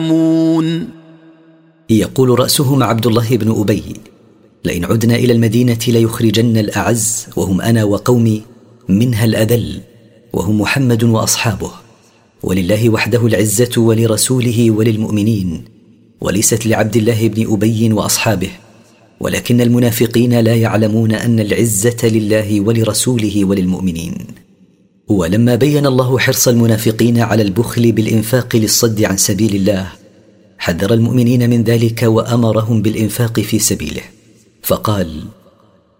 يعلمون. يقول رأسهم عبد الله بن أبي: لئن عدنا إلى المدينة ليخرجن الأعز وهم أنا وقومي منها الأذل وهم محمد وأصحابه، ولله وحده العزة ولرسوله وللمؤمنين، وليست لعبد الله بن أبي وأصحابه، ولكن المنافقين لا يعلمون أن العزة لله ولرسوله وللمؤمنين. ولما بين الله حرص المنافقين على البخل بالإنفاق للصد عن سبيل الله، حذر المؤمنين من ذلك وأمرهم بالإنفاق في سبيله، فقال: